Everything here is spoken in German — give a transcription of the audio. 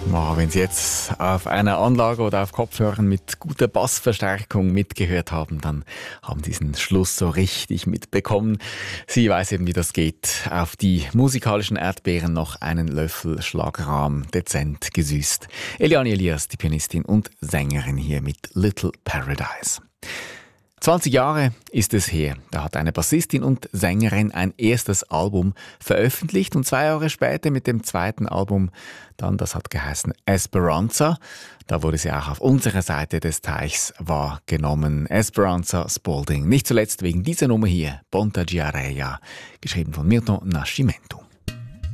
Wow, wenn Sie jetzt auf einer Anlage oder auf Kopfhörern mit guter Bassverstärkung mitgehört haben, dann haben Sie diesen Schluss so richtig mitbekommen. Sie weiß eben, wie das geht. Auf die musikalischen Erdbeeren noch einen Löffel Schlagrahm, dezent gesüßt. Eliane Elias, die Pianistin und Sängerin hier mit Little Paradise. 20 Jahre ist es her. Da hat eine Bassistin und Sängerin ein erstes Album veröffentlicht und 2 Jahre später mit dem zweiten Album dann, das hat geheißen Esperanza. Da wurde sie auch auf unserer Seite des Teichs wahrgenommen. Esperanza Spalding. Nicht zuletzt wegen dieser Nummer hier, Bonta Giareia, geschrieben von Milton Nascimento.